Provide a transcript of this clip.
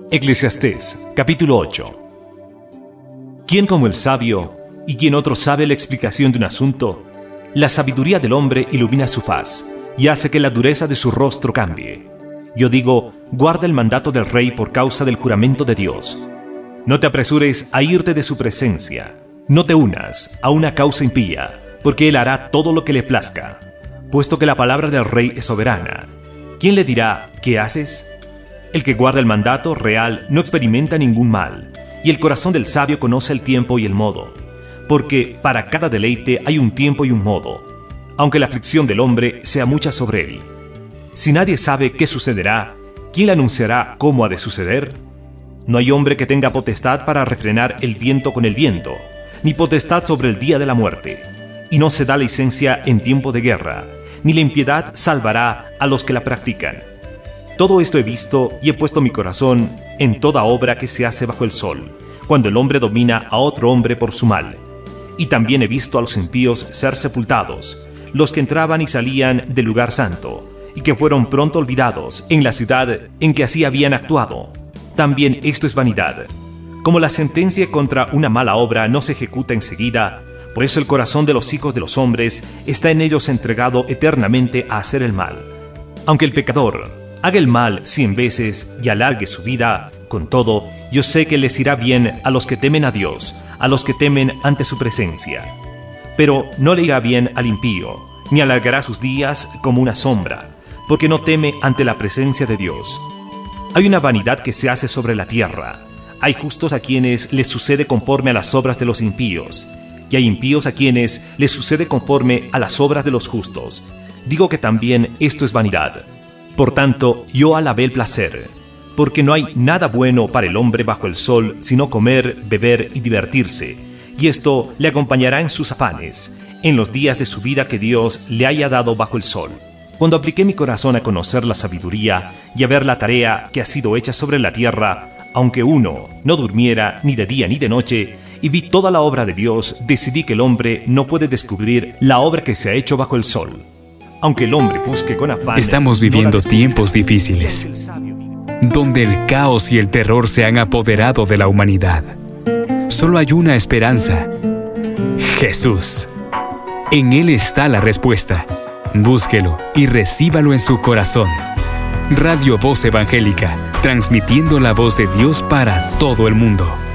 Eclesiastés, capítulo 8. ¿Quién como el sabio, y quién otro sabe la explicación de un asunto? La sabiduría del hombre ilumina su faz, y hace que la dureza de su rostro cambie. Yo digo, guarda el mandato del rey por causa del juramento de Dios. No te apresures a irte de su presencia. No te unas a una causa impía, porque él hará todo lo que le plazca. Puesto que la palabra del rey es soberana, ¿quién le dirá, ¿qué haces? El que guarda el mandato real no experimenta ningún mal, y el corazón del sabio conoce el tiempo y el modo, porque para cada deleite hay un tiempo y un modo, aunque la aflicción del hombre sea mucha sobre él. Si nadie sabe qué sucederá, ¿quién le anunciará cómo ha de suceder? No hay hombre que tenga potestad para refrenar el viento con el viento, ni potestad sobre el día de la muerte, y no se da licencia en tiempo de guerra, ni la impiedad salvará a los que la practican. Todo esto he visto y he puesto mi corazón en toda obra que se hace bajo el sol, cuando el hombre domina a otro hombre por su mal. Y también he visto a los impíos ser sepultados, los que entraban y salían del lugar santo, y que fueron pronto olvidados en la ciudad en que así habían actuado. También esto es vanidad. Como la sentencia contra una mala obra no se ejecuta enseguida, por eso el corazón de los hijos de los hombres está en ellos entregado eternamente a hacer el mal. Aunque el pecador haga el mal 100 veces y alargue su vida, con todo, yo sé que les irá bien a los que temen a Dios, a los que temen ante su presencia. Pero no le irá bien al impío, ni alargará sus días como una sombra, porque no teme ante la presencia de Dios. Hay una vanidad que se hace sobre la tierra. Hay justos a quienes les sucede conforme a las obras de los impíos, y hay impíos a quienes les sucede conforme a las obras de los justos. Digo que también esto es vanidad. Por tanto, yo alabé el placer, porque no hay nada bueno para el hombre bajo el sol, sino comer, beber y divertirse, y esto le acompañará en sus afanes, en los días de su vida que Dios le haya dado bajo el sol. Cuando apliqué mi corazón a conocer la sabiduría y a ver la tarea que ha sido hecha sobre la tierra, aunque uno no durmiera ni de día ni de noche, y vi toda la obra de Dios, decidí que el hombre no puede descubrir la obra que se ha hecho bajo el sol. Aunque el hombre busque con afán... Estamos viviendo tiempos difíciles, donde el caos y el terror se han apoderado de la humanidad. Solo hay una esperanza: Jesús. En Él está la respuesta. Búsquelo y recíbalo en su corazón. Radio Voz Evangélica, transmitiendo la voz de Dios para todo el mundo.